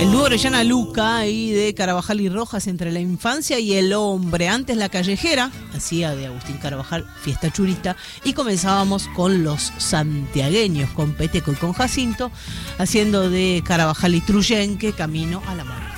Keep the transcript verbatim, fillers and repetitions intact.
El dúo Orellana Luca y de Carabajal y Rojas entre la infancia y el hombre. Antes La Callejera, hacía de Agustín Carabajal, Fiesta Churista, y comenzábamos con los santiagueños, con Peteco y con Jacinto, haciendo de Carabajal y Truyenque, Camino a la Muerte.